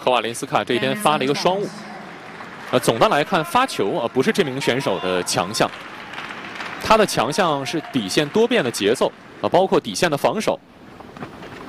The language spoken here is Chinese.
科瓦林斯卡这边发了一个双误。总的来看，发球不是这名选手的强项，他的强项是底线多变的节奏包括底线的防守。